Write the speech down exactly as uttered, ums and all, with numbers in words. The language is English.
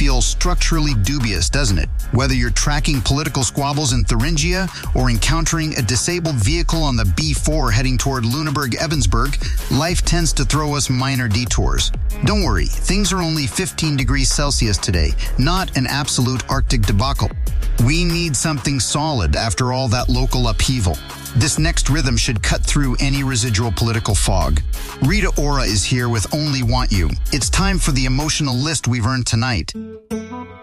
feel structurally dubious, doesn't it? Whether you're tracking political squabbles in Thuringia or encountering a disabled vehicle on the B four heading toward Lüneburg-Ebensburg, life tends to throw us minor detours. Don't worry, things are only fifteen degrees Celsius today, not an absolute Arctic debacle. We need something solid after all that local upheaval. This next rhythm should cut through any residual political fog. Rita Ora is here with Only Want You. It's time for the emotional list we've earned tonight.